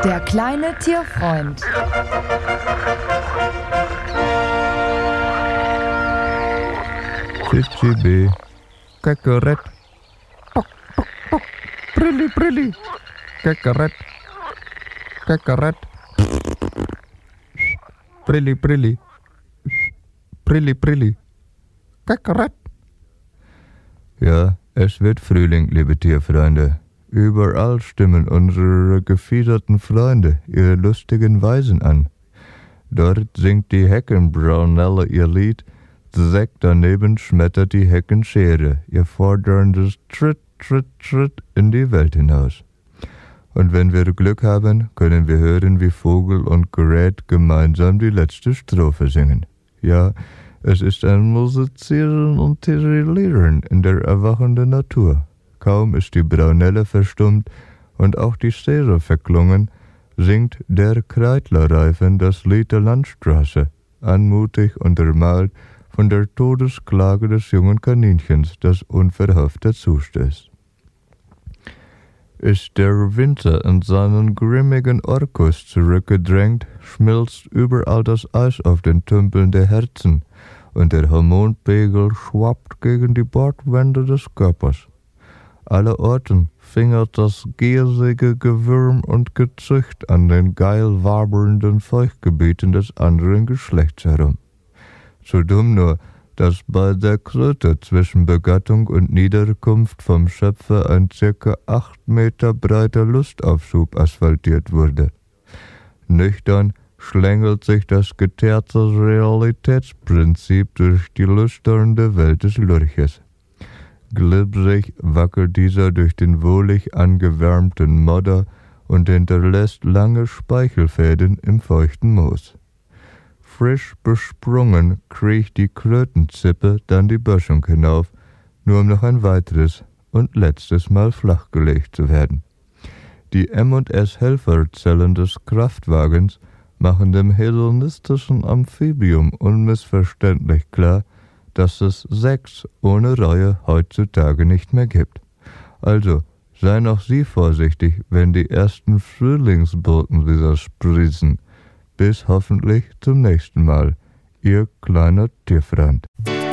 Der kleine Tierfreund. Tschitsibi, Kakerett, Bock, Bock, Bock, Brilli, Brilli, Kakerett, Kakerett, Brilli, Brilli, Brilli, Brilli, Kakerett. Ja, es wird Frühling, liebe Tierfreunde. Überall stimmen unsere gefiederten Freunde ihre lustigen Weisen an. Dort singt die Heckenbraunelle ihr Lied, direkt daneben schmettert die Heckenschere ihr forderndes Tritt, Tritt, Tritt in die Welt hinaus. Und wenn wir Glück haben, können wir hören, wie Vogel und Gerät gemeinsam die letzte Strophe singen. Ja, es ist ein Musizieren und Tirillieren in der erwachenden Natur. Kaum ist die Braunelle verstummt und auch die Stere verklungen, singt der Kreidlerreifen das Lied der Landstraße, anmutig untermalt von der Todesklage des jungen Kaninchens, das unverhofft dazustößt. Ist der Winter in seinen grimmigen Orkus zurückgedrängt, schmilzt überall das Eis auf den Tümpeln der Herzen und der Hormonpegel schwappt gegen die Bordwände des Körpers. Allerorten fingert das giersige Gewürm und Gezücht an den geil wabernden Feuchtgebieten des anderen Geschlechts herum. So dumm nur, dass bei der Kröte zwischen Begattung und Niederkunft vom Schöpfer ein ca. 8 Meter breiter Lustaufschub asphaltiert wurde. Nüchtern schlängelt sich das geteerte Realitätsprinzip durch die lüsternde Welt des Lurches. Glibberig wackelt dieser durch den wohlig angewärmten Modder und hinterlässt lange Speichelfäden im feuchten Moos. Frisch besprungen kriecht die Krötenzippe dann die Böschung hinauf, nur um noch ein weiteres und letztes Mal flachgelegt zu werden. Die M&S-Helferzellen des Kraftwagens machen dem hedonistischen Amphibium unmissverständlich klar, dass es Sex ohne Reue heutzutage nicht mehr gibt. Also, seien auch Sie vorsichtig, wenn die ersten Frühlingsboten wieder sprießen. Bis hoffentlich zum nächsten Mal. Ihr kleiner Tierfreund.